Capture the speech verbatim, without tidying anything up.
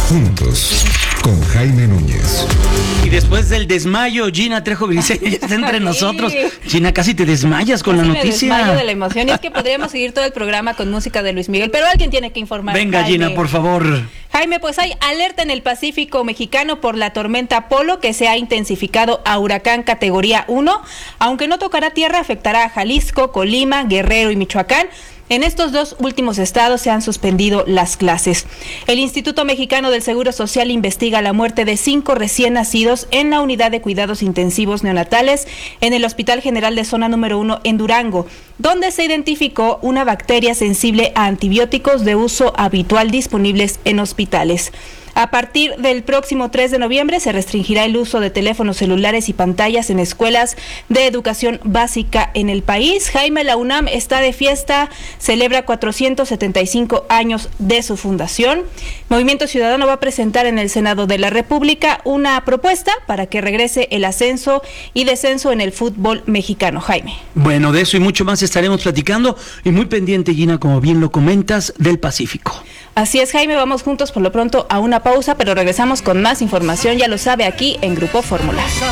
Juntos, con Jaime Núñez. Y después del desmayo, Gina Trejo Briseño ya está entre Sí. nosotros. Gina, casi te desmayas con Casi la me noticia. desmayo de la emoción. Y es que podríamos seguir todo el programa con música de Luis Miguel, pero alguien tiene que informar. Venga, Jaime. Gina, por favor. Jaime, pues hay alerta en el Pacífico mexicano por la tormenta Polo, que se ha intensificado a huracán categoría uno. Aunque no tocará tierra, afectará a Jalisco, Colima, Guerrero y Michoacán. En estos dos últimos estados se han suspendido las clases. El Instituto Mexicano del Seguro Social investiga la muerte de cinco recién nacidos en la unidad de cuidados intensivos neonatales en el Hospital General de Zona número uno en Durango, donde se identificó una bacteria sensible a antibióticos de uso habitual disponibles en hospitales. A partir del próximo tres de noviembre se restringirá el uso de teléfonos celulares y pantallas en escuelas de educación básica en el país. Jaime, la UNAM está de fiesta, celebra cuatrocientos setenta y cinco años de su fundación. Movimiento Ciudadano va a presentar en el Senado de la República una propuesta para que regrese el ascenso y descenso en el fútbol mexicano. Jaime. Bueno, de eso y mucho más estaremos platicando y muy pendiente, Gina, como bien lo comentas, del Pacífico. Así es, Jaime, vamos juntos por lo pronto a una pausa, pero regresamos con más información, ya lo sabe, aquí en Grupo Fórmula.